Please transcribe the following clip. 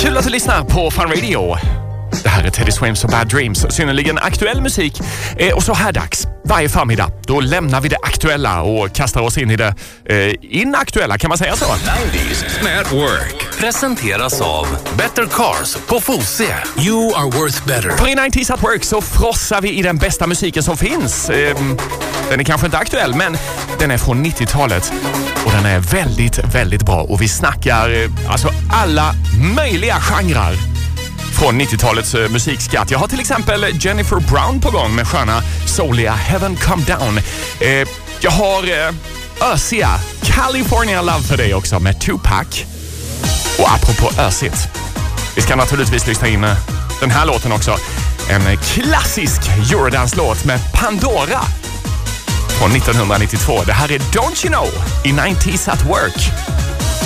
Kul att du lyssnar på Fun Radio. Det här är Teddy Swims och Bad Dreams. Synnerligen aktuell musik. Och så här dags, varje förmiddag, då lämnar vi det aktuella och kastar oss in i det inaktuella, kan man säga så? 90s Network presenteras av Better Cars på Fosie. You are worth better. För i 90s at Work så frossar vi i den bästa musiken som finns. Den är kanske inte aktuell, men den är från 90-talet. Och den är väldigt, väldigt bra. Och vi snackar alltså alla möjliga genrer från 90-talets musikskatt. Jag har till exempel Jennifer Brown på gång med sköna souliga Heaven Come Down. Jag har ösiga California Love för dig också med Tupac. Och apropå ösigt, vi ska naturligtvis lyssna in den här låten också. En klassisk Eurodance-låt med Pandora från 1992. Det här är Don't You Know i 90s at Work.